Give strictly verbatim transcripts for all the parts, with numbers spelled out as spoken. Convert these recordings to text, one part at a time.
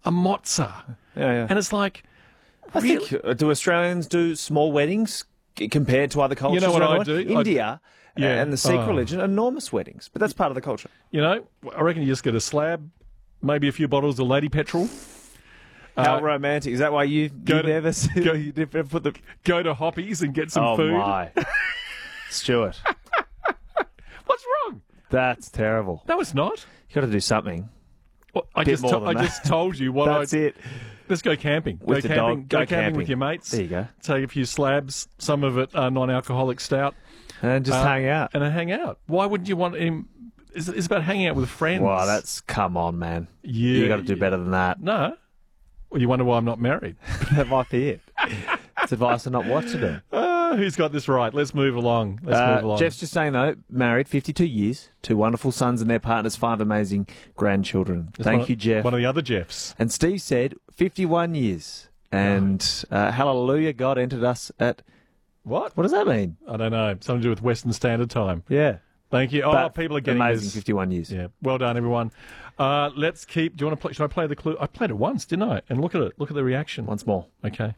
a mozza. Yeah, yeah. And it's like, I really? think, uh, do Australians do small weddings c- compared to other cultures? You know what around I the world? do? I- India Yeah. and the Sikh Oh. religion, enormous weddings. But that's part of the culture. You know, I reckon you just get a slab, maybe a few bottles of Lady Petrol. How Uh, romantic. Is that why you go you to- never see- go- you never put the... Go to Hoppies and get some oh, food. my. Stuart. What's wrong? That's terrible. No, it's not. you got to do something. Well, I Bit just more to- than I that. just told you what That's I. it. Let's go camping. With go the camping. dog, Go, go camping, camping. with your mates. There you go. Take a few slabs. Some of it uh, non-alcoholic stout, And just uh, hang out. and then hang out. Why wouldn't you want him? It's, it's about hanging out with friends. Wow, that's... Come on, man. yeah. you got to do better than that. No. Well, you wonder why I'm not married. That might be it. It's advice on not what to do. Uh, who's got this right? Let's move along. Let's Uh, move along. Jeff's just saying, though, married, fifty-two years, two wonderful sons and their partners, five amazing grandchildren. It's Thank one, you, Jeff. One of the other Jeffs. And Steve said, fifty-one years. And uh, hallelujah, God entered us at... What? What does that mean? I don't know. Something to do with Western Standard Time. Yeah. Thank you. Oh, But people are getting amazing, this. fifty-one years. Yeah. Well done, everyone. Uh, let's keep. Do you want to play? Should I play the clue? I played it once, didn't I? And look at it. Look at the reaction. Once more. Okay.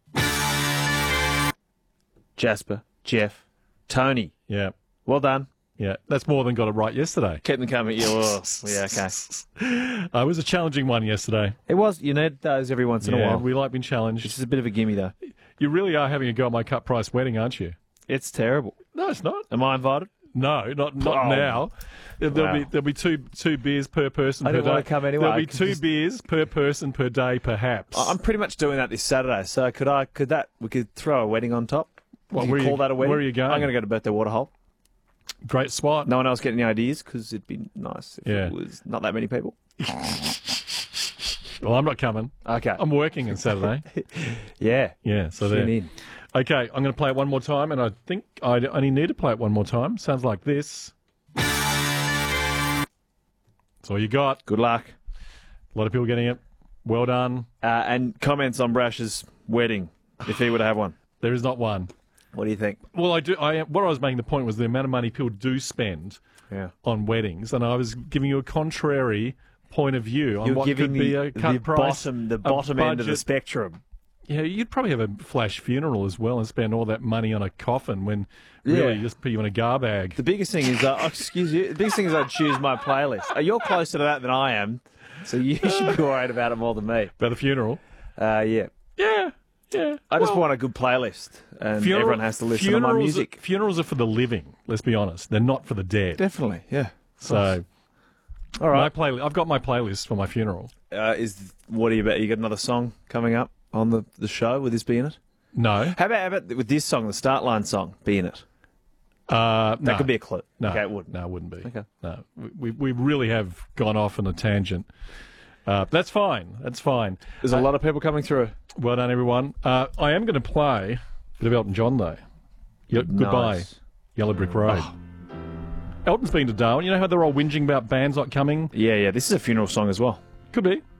Jasper, Jeff, Tony. Yeah. Well done. Yeah. That's more than got it right yesterday. Kept them coming. Yeah, oh, yeah, okay. Uh, it was a challenging one yesterday. It was. You need those every once in a Yeah, while. we like being This challenged. is a bit of a gimme, though. You really are having a go at my cut price wedding, aren't you? It's terrible. No, it's not. Am I invited? No, not not Oh. now. There'll Wow. be there'll be two two beers per person I per didn't day. want to come anyway. There'll be Could two just- beers per person per day, perhaps. I'm pretty much doing that this Saturday. So could I? Could that? We could throw a wedding on top. What, We where could are call you- that a wedding. where are you going? I'm going to go to Birthday Waterhole. Great spot. No one else getting any ideas because it'd be nice if Yeah. it was not that many people. Well, I'm not coming. Okay. I'm working on Saturday. yeah. Yeah, so Tune there. in. Okay, I'm going to play it one more time, and I think I only need to play it one more time. Sounds like this. That's all you got. Good luck. A lot of people getting it. Well done. Uh, and comments on Brash's wedding if he were to have one. There is not one. What do you think? Well, I do. I what I was making the point was the amount of money people do spend Yeah. on weddings, and I was giving you a contrary point of view on You're what giving could be the, a cut the price. bottom, the a bottom end of the budget. spectrum. Yeah, you'd probably have a flash funeral as well and spend all that money on a coffin when really Yeah. you just put you in a gar bag. The biggest thing is, uh, oh, excuse you. The biggest thing is I choose my playlist. Uh, you're closer to that than I am, so you should be worried about it more than me. About the funeral. Uh, yeah. Yeah, yeah. I just Well, want a good playlist, and funeral- everyone has to listen to my funerals- music. Funerals are for the living. Let's be honest; they're not for the dead. Definitely, yeah. So, All my right. play, I've got my playlist for my funeral. Uh, is what do you bet? You got another song coming up on the, the show? Would this be in it? No, How about, how about with this song, the Start Line song, be in it? uh, That no. could be a clue. No, Okay, it would. No, it wouldn't be. Okay. No, we we really have gone off on a tangent. Uh, that's fine. That's fine. There's a lot of people coming through. Well done, everyone. Uh, I am going to play a bit of Elton John, though. Ye- Goodbye, Nice. Yellow Brick Road. Elton's been to Darwin. You know how they're all whinging about bands not coming? Yeah, yeah. This is a funeral song as well. Could be.